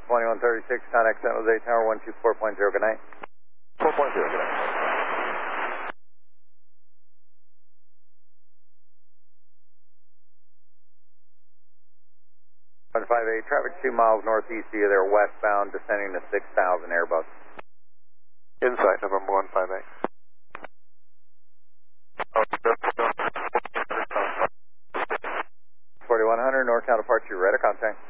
2136, contact San Jose Tower 124.0, good night. 4.0, good night. 158, traffic 2 miles northeast of you there, westbound, descending to 6,000 Airbus. Insight, November 158. 4100, northbound departure, radar contact.